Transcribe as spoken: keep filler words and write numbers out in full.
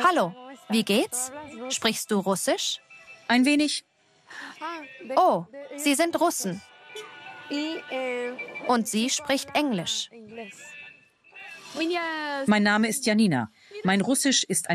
Hallo, wie geht's? Sprichst du Russisch? Ein wenig. Oh, Sie sind Russen. Und sie spricht Englisch. Mein Name ist Janina. Mein Russisch ist ein